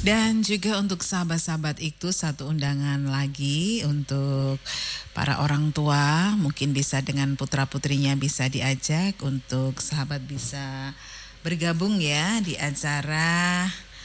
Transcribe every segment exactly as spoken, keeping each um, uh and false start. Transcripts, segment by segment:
Dan juga untuk sahabat-sahabat itu satu undangan lagi untuk para orang tua, mungkin bisa dengan putra-putrinya bisa diajak untuk sahabat bisa bergabung ya di acara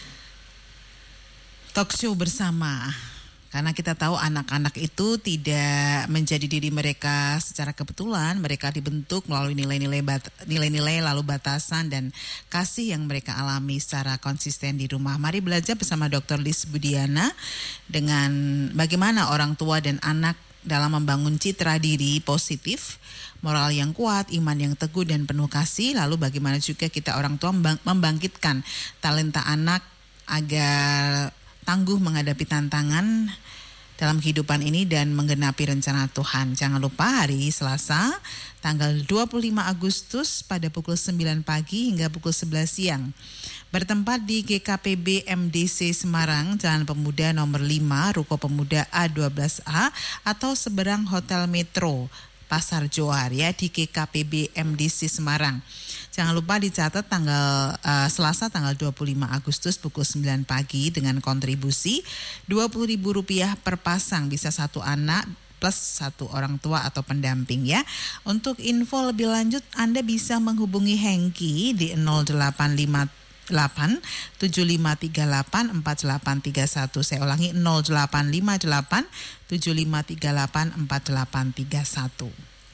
talk show bersama. Karena kita tahu anak-anak itu tidak menjadi diri mereka secara kebetulan, mereka dibentuk melalui nilai-nilai bat- nilai-nilai lalu batasan dan kasih yang mereka alami secara konsisten di rumah. Mari belajar bersama dokter Lis Budiana dengan bagaimana orang tua dan anak dalam membangun citra diri positif, moral yang kuat, iman yang teguh dan penuh kasih. Lalu bagaimana juga kita orang tua membangkitkan talenta anak agar tangguh menghadapi tantangan dalam kehidupan ini dan menggenapi rencana Tuhan. Jangan lupa hari Selasa tanggal dua puluh lima Agustus pada pukul sembilan pagi hingga pukul sebelas siang. Bertempat di G K P B M D C Semarang, Jalan Pemuda nomor lima, Ruko Pemuda A dua belas A atau seberang Hotel Metro Pasar Johar ya di G K P B M D C Semarang. Jangan lupa dicatat tanggal uh, Selasa tanggal dua puluh lima Agustus pukul sembilan pagi dengan kontribusi dua puluh ribu rupiah per pasang, bisa satu anak plus satu orang tua atau pendamping ya. Untuk info lebih lanjut Anda bisa menghubungi Hengki di nol delapan lima delapan tujuh lima tiga delapan empat delapan tiga satu. Saya ulangi nol delapan lima delapan tujuh lima tiga delapan empat delapan tiga satu.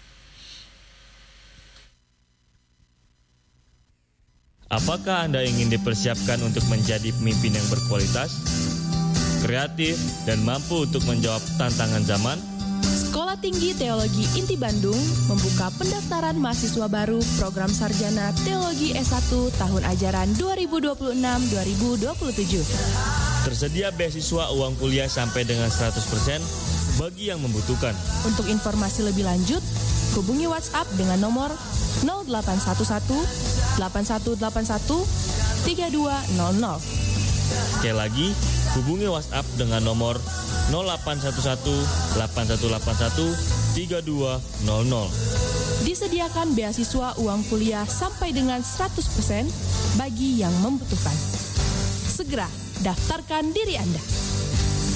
Apakah Anda ingin dipersiapkan untuk menjadi pemimpin yang berkualitas, kreatif, dan mampu untuk menjawab tantangan zaman? Sekolah Tinggi Teologi Inti Bandung membuka pendaftaran mahasiswa baru program Sarjana Teologi S satu tahun ajaran dua ribu dua puluh enam dua ribu dua puluh tujuh. Tersedia beasiswa uang kuliah sampai dengan seratus persen bagi yang membutuhkan. Untuk informasi lebih lanjut, hubungi WhatsApp dengan nomor nol delapan satu satu delapan satu delapan satu tiga dua nol nol. Sekali lagi, hubungi WhatsApp dengan nomor nol delapan satu satu delapan satu delapan satu tiga dua nol nol. Disediakan beasiswa uang kuliah sampai dengan seratus persen bagi yang membutuhkan. Segera daftarkan diri Anda.